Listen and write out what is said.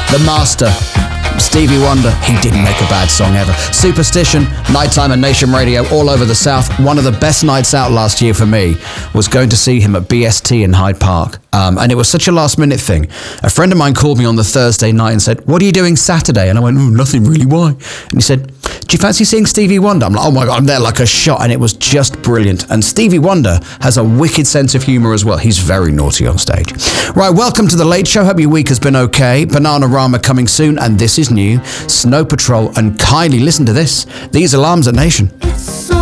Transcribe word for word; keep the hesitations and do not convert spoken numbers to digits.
the master, Stevie Wonder. He didn't make a bad song ever. Superstition, Nighttime and Nation Radio all over the South. One of the best nights out last year for me was going to see him at B S T in Hyde Park. Um, and it was such a last minute thing. A friend of mine called me on the Thursday night and said, "What are you doing Saturday?" And I went, "Oh, nothing really, why?" And he said, "Do you fancy seeing Stevie Wonder?" I'm like, "Oh my God, I'm there like a shot." And it was just brilliant. And Stevie Wonder has a wicked sense of humour as well. He's very naughty on stage. Right, welcome to The Late Show. Hope your week has been okay. Bananarama coming soon, and this is new. Snow Patrol and Kylie. Listen to this. These alarms are Nation.